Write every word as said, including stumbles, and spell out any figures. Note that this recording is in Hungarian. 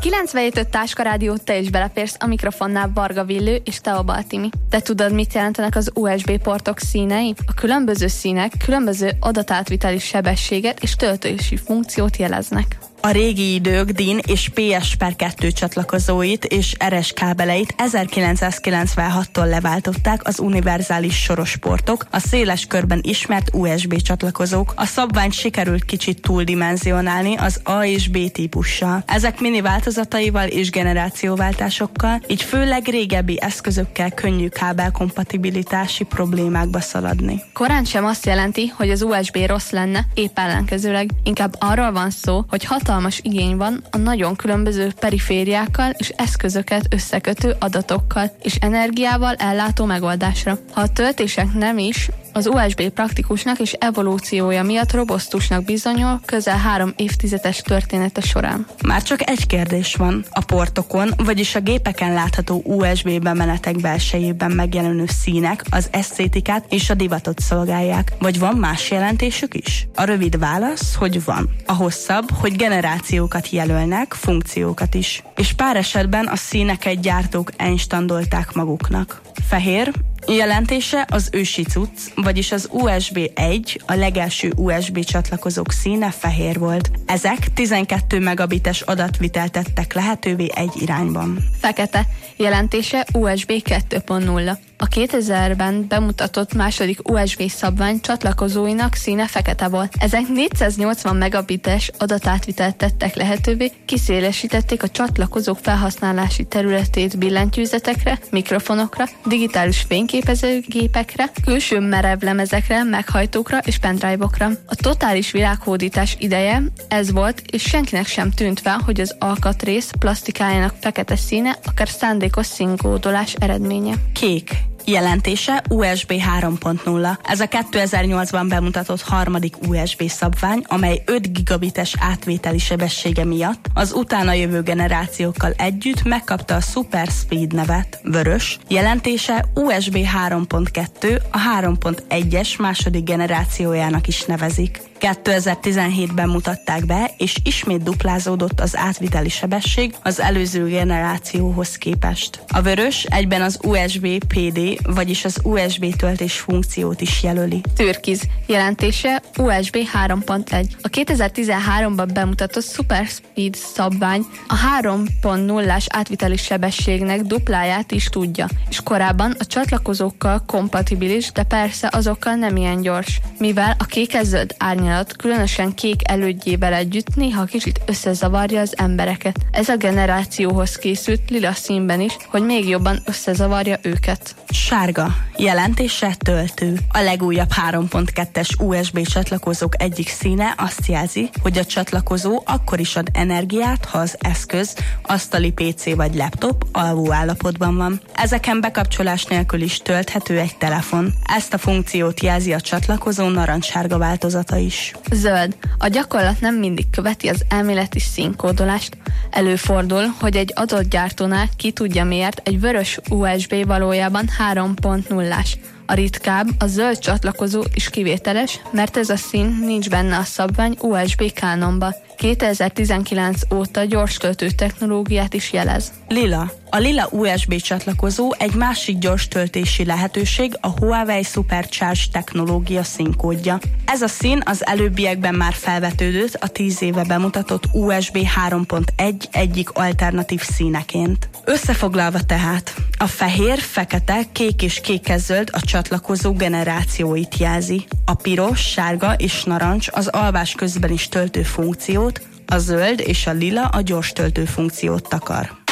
kilencvenhét öt Táska Rádió, te is beleférsz, a mikrofonnál Varga Villő és Teo Baltimi. Te tudod, mit jelentenek az u es bé portok színei? A különböző színek különböző adatátviteli sebességet és töltési funkciót jeleznek. A régi idők DIN és pé es per kettő csatlakozóit és er es kábeleit ezerkilencszázkilencvenhattól leváltották az univerzális soros portok, a széles körben ismert u es bé csatlakozók. A szabványt sikerült kicsit túldimenzionálni az A és B típussal. Ezek mini változataival és generációváltásokkal, így főleg régebbi eszközökkel könnyű kábelkompatibilitási problémákba szaladni. Korán sem azt jelenti, hogy az u es bé rossz lenne, épp ellenkezőleg. Inkább arról van szó, hogy hatalmas Hatalmas igény van a nagyon különböző perifériákkal és eszközöket összekötő adatokkal és energiával ellátó megoldásra. Ha a töltések nem is, az u es bé praktikusnak és evolúciója miatt robosztusnak bizonyul közel három évtizedes története során. Már csak egy kérdés van. A portokon, vagyis a gépeken látható u es bé bemenetek belsejében megjelenő színek az esztétikát és a divatot szolgálják. Vagy van más jelentésük is? A rövid válasz, hogy van. A hosszabb, hogy generációkat jelölnek, funkciókat is. És pár esetben a színeket gyártók einstandolták maguknak. Fehér, jelentése az ősi cucc, vagyis az u es bé egy, a legelső u es bé csatlakozók színe fehér volt. Ezek tizenkét megabites adatvitelt tettek lehetővé egy irányban. Fekete, jelentése u es bé kettő pont nulla. A kétezerben bemutatott második u es bé szabvány csatlakozóinak színe fekete volt. Ezek négyszáznyolcvan megabites adatátvitelt tettek lehetővé, kiszélesítették a csatlakozók felhasználási területét billentyűzetekre, mikrofonokra, digitális fényképezőgépekre, külső merevlemezekre, meghajtókra és pendrive-okra. A totális világhódítás ideje ez volt, és senkinek sem tűnt fel, hogy az alkatrész plastikájának fekete színe akár szándékos színkódolás eredménye. Kék. Jelentése u es bé három pont nulla. Ez a kétezer-nyolcban bemutatott harmadik u es bé szabvány, amely öt gigabites átvételi sebessége miatt az utána jövő generációkkal együtt megkapta a Super Speed nevet. Vörös. Jelentése u es bé három pont kettő, a három pont egyes második generációjának is nevezik. kétezer-tizenhétben mutatták be, és ismét duplázódott az átviteli sebesség az előző generációhoz képest. A vörös egyben az u es bé pé dé, vagyis az u es bé töltés funkciót is jelöli. Türkiz, jelentése u es bé három pont egy. A kétezer-tizenháromban bemutatott Super Speed szabvány a három pont nullás átviteli sebességnek dupláját is tudja, és korábban a csatlakozókkal kompatibilis, de persze azokkal nem ilyen gyors, mivel a kékes-zöld árnyalat különösen kék elődjével együtt néha kicsit összezavarja az embereket. Ez a generációhoz készült lila színben is, hogy még jobban összezavarja őket. Sárga. Jelentése töltő. A legújabb három pont kettes u es bé csatlakozók egyik színe azt jelzi, hogy a csatlakozó akkor is ad energiát, ha az eszköz, asztali pé cé vagy laptop alvó állapotban van. Ezeken bekapcsolás nélkül is tölthető egy telefon. Ezt a funkciót jelzi a csatlakozó narancssárga változata is. Zöld. A gyakorlat nem mindig követi az elméleti színkódolást. Előfordul, hogy egy adott gyártónál ki tudja miért egy vörös u es bé valójában három pont nullás. A ritkább, a zöld csatlakozó is kivételes, mert ez a szín nincs benne a szabvány u es bé Canonba. kétezer-tizenkilenc óta gyors töltő technológiát is jelez. Lila. A lila u es bé csatlakozó egy másik gyors töltési lehetőség, a Huawei Supercharge technológia színkódja. Ez a szín az előbbiekben már felvetődött a tíz éve bemutatott u es bé három pont egy egyik alternatív színeként. Összefoglalva tehát, a fehér, fekete, kék és kékes-zöld a csatlakozó generációit jelzi. A piros, sárga és narancs az alvás közben is töltő funkciót, a zöld és a lila a gyors töltő funkciót takar.